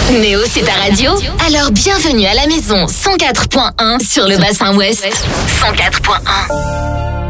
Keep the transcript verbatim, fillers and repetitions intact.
Néo, c'est ta radio? Alors bienvenue à la maison cent quatre point un sur le bassin ouest. cent quatre point un.